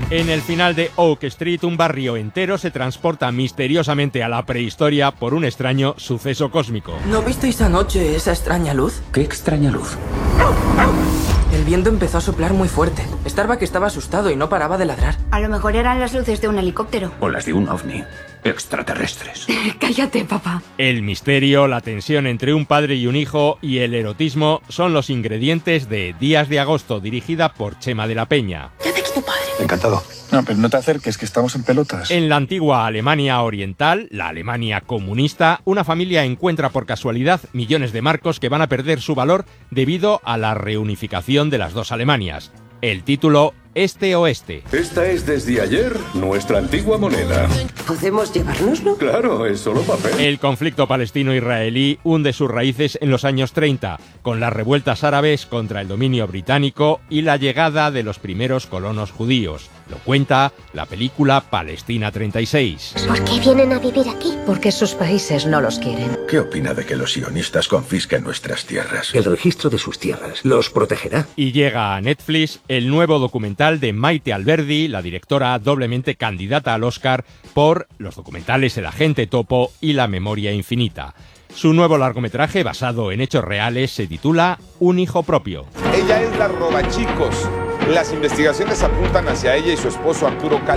En el final de Oak Street, un barrio entero se transporta misteriosamente a la prehistoria por un extraño suceso cósmico. ¿No visteis anoche esa extraña luz? ¿Qué extraña luz? El viento empezó a soplar muy fuerte. Starbuck estaba asustado y no paraba de ladrar. A lo mejor eran las luces de un helicóptero. O las de un ovni. Extraterrestres. Cállate, papá. El misterio, la tensión entre un padre y un hijo y el erotismo son los ingredientes de Días de Agosto, dirigida por Chema de la Peña. ¿Qué hace aquí tu padre? Encantado. No, pero no te acerques, que estamos en pelotas. En la antigua Alemania oriental, la Alemania comunista, una familia encuentra por casualidad millones de marcos que van a perder su valor debido a la reunificación de las dos Alemanias. El título, Este-Oeste. Esta es desde ayer nuestra antigua moneda. ¿Podemos llevárnoslo? Claro, es solo papel. El conflicto palestino-israelí hunde sus raíces en los años 30, con las revueltas árabes contra el dominio británico y la llegada de los primeros colonos judíos. Lo cuenta la película Palestina 36. ¿Por qué vienen a vivir aquí? Porque sus países no los quieren. ¿Qué opina de que los sionistas confisquen nuestras tierras? El registro de sus tierras los protegerá. Y llega a Netflix el nuevo documental de Maite Alberdi, la directora doblemente candidata al Oscar por los documentales El agente topo y La memoria infinita. Su nuevo largometraje, basado en hechos reales, se titula Un hijo propio. Ella es la robachicos. Las investigaciones apuntan hacia ella y su esposo Arturo Cal.